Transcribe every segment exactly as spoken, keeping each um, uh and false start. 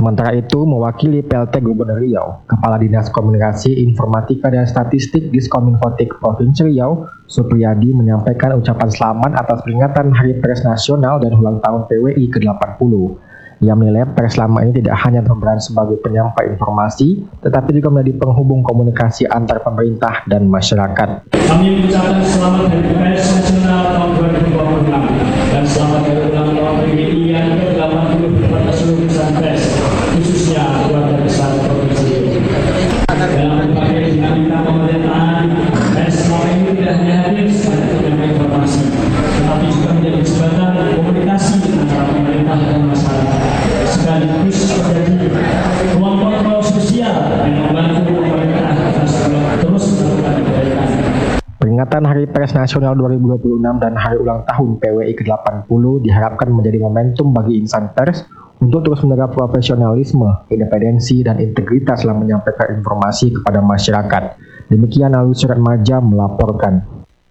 Sementara itu, mewakili P L T Gubernur Riau, Kepala Dinas Komunikasi, Informatika dan Statistik Diskominfotik Provinsi Riau, Supriyadi menyampaikan ucapan selamat atas peringatan Hari Pers Nasional dan ulang tahun P W I ke delapan puluh. Ia menilai pers selama ini tidak hanya berperan sebagai penyampai informasi, tetapi juga menjadi penghubung komunikasi antar pemerintah dan masyarakat. Kami mengucapkan selamat Hari Pers Nasional tahun dua ribu dua puluh enam dan selamat hari ulang tahun P W I yang ke delapan puluh kepada seluruh insan pers, khususnya keluarga besar Provinsi Riau. Dalam berbagai dinamika pemerintahan, pers selama ini tidak hanya hadir sebagai penyampai informasi, tetapi juga menjadi jembatan komunikasi antara pemerintah dan masyarakat. Sekaligus menjadi ruang kontrol sosial yang membantu pemerintah terus melakukan perbaikan. Peringatan Hari Pers Nasional dua ribu dua puluh enam dan Hari Ulang Tahun P W I ke delapan puluh diharapkan menjadi momentum bagi insan pers untuk terus menjaga profesionalisme, independensi, dan integritas dalam menyampaikan informasi kepada masyarakat. Demikian Alwi Surat Maja melaporkan.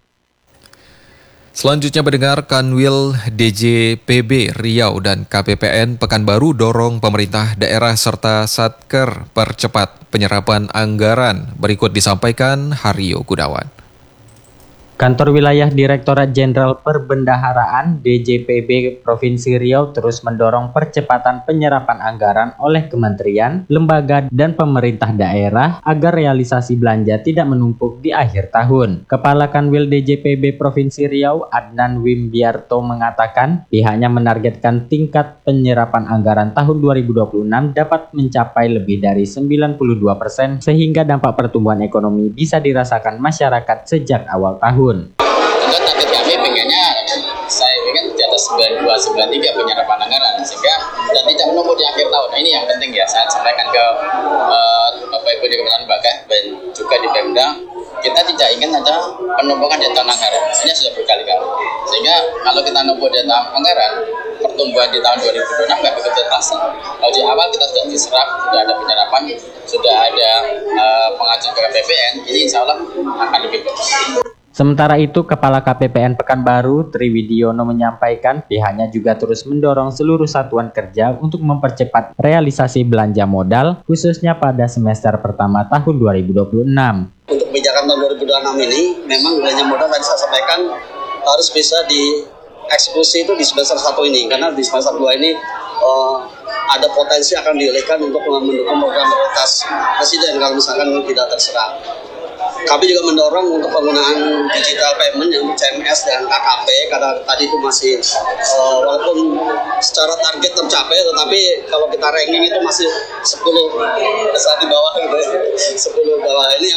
Selanjutnya mendengar Kanwil D J P B Riau dan K P P N Pekanbaru dorong pemerintah daerah serta Satker percepat penyerapan anggaran. Berikut disampaikan Haryo Gunawan. Kantor Wilayah Direktorat Jenderal Perbendaharaan D J P B Provinsi Riau terus mendorong percepatan penyerapan anggaran oleh kementerian, lembaga, dan pemerintah daerah agar realisasi belanja tidak menumpuk di akhir tahun. Kepala Kanwil D J P B Provinsi Riau, Adnan Wimbiarto, mengatakan pihaknya menargetkan tingkat penyerapan anggaran tahun dua ribu dua puluh enam dapat mencapai lebih dari sembilan puluh dua persen sehingga dampak pertumbuhan ekonomi bisa dirasakan masyarakat sejak awal tahun. Tentu target kami pengennya saya ingin di atas sembilan puluh dua sembilan puluh tiga penyerapan anggaran sehingga dan tidak menunggu di akhir tahun. Nah, ini yang penting ya, saya sampaikan ke uh, Bapak Ibu di Kementerian Lembaga dan juga di Pemda, kita tidak ingin ada penumpukan di tahun anggaran. Ini sudah berkali-kali. Sehingga kalau kita numpuk di tahun anggaran, pertumbuhan di tahun dua ribu dua puluh enam nggak begitu terasa. Kalau di awal kita sudah diserap, sudah ada penyerapan, sudah ada uh, pengajuan ke K P P N, ini insya Allah akan lebih bagus. Sementara itu, Kepala K P P N Pekanbaru, Triwidiono, menyampaikan pihaknya juga terus mendorong seluruh satuan kerja untuk mempercepat realisasi belanja modal, khususnya pada semester pertama tahun dua ribu dua puluh enam. Untuk kebijakan tahun dua ribu dua puluh enam ini, memang belanja modal tadi saya sampaikan harus bisa dieksekusi itu di semester satu ini, karena di semester dua ini uh, ada potensi akan dialihkan untuk mendukung program prioritas Presiden kalau misalkan tidak terserap. Kami juga mendorong untuk penggunaan digital payment yang C M S dan K K P karena tadi itu masih uh, walaupun secara target tercapai, tetapi kalau kita ranking itu masih sepuluh besar di bawah gitu ya. sepuluh bawah ini.